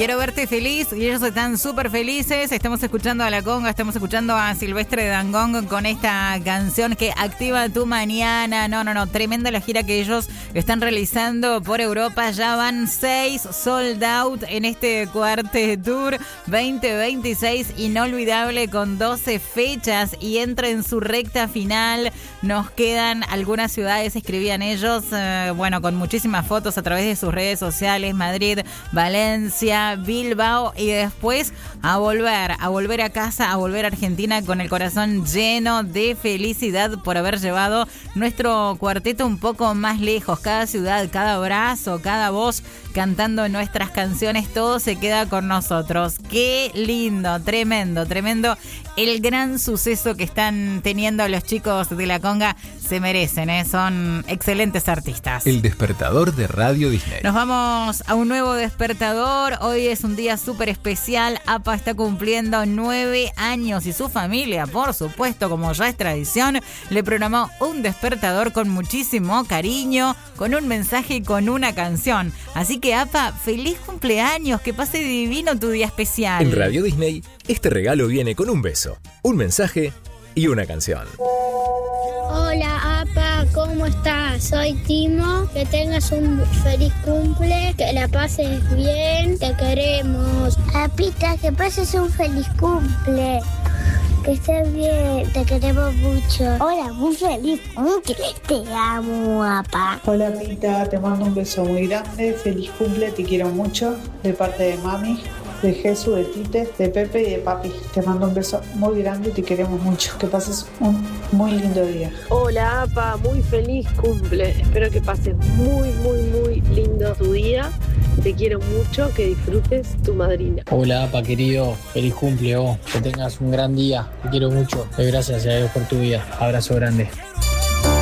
quiero verte feliz, y ellos están súper felices. Estamos escuchando a La Conga, estamos escuchando a Silvestre Dangond con esta canción que activa tu mañana. No, tremenda la gira que ellos están realizando por Europa. Ya van 6 sold out en este Cuarte Tour 2026, inolvidable, con 12 fechas y entra en su recta final. Nos quedan algunas ciudades, escribían ellos, con muchísimas fotos a través de sus redes sociales: Madrid, Valencia, Bilbao, y después a volver a casa, a volver a Argentina con el corazón lleno de felicidad por haber llevado nuestro cuarteto un poco más lejos. Cada ciudad, cada abrazo, cada voz cantando nuestras canciones, todo se queda con nosotros. Qué lindo, tremendo el gran suceso que están teniendo los chicos de La Conga. Se merecen, son excelentes artistas. El despertador de Radio Disney. Nos vamos a un nuevo despertador. Hoy es un día súper especial. APA está cumpliendo 9 años y su familia, por supuesto, como ya es tradición, le programó un despertador con muchísimo cariño, con un mensaje y con una canción. Así que, APA, feliz cumpleaños, que pase divino tu día especial. En Radio Disney, este regalo viene con un beso, un mensaje y una canción. Hola, APA, ¿cómo estás? Soy Timo. Que tengas un feliz cumple, que la pases bien, te queremos. Apita, que pases un feliz cumple. Que estés bien, te queremos mucho. Hola, muy feliz cumple. Te amo, APA. Hola, Pita, te mando un beso muy grande. Feliz cumple, te quiero mucho. De parte de mami, de Jesús, de Tite, de Pepe y de papi. Te mando un beso muy grande y te queremos mucho. Que pases un muy lindo día. Hola, APA, muy feliz cumple. Espero que pases muy lindo tu día. Te quiero mucho, que disfrutes tu madrina. Hola, APA, querido. Feliz cumple, vos. Que tengas un gran día. Te quiero mucho. Gracias a Dios por tu vida. Abrazo grande.